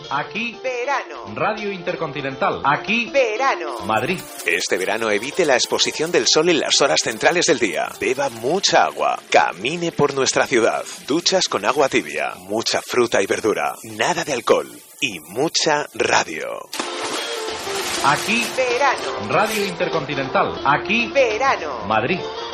Aquí verano. Radio Intercontinental. Aquí Verano. Madrid. Este verano evite la exposición del sol en las horas centrales del día. Beba mucha agua. Camine por nuestra ciudad. Duchas con agua tibia. Mucha fruta y verdura. Nada de alcohol. Y mucha radio. Aquí Verano. Radio Intercontinental. Aquí Verano. Madrid.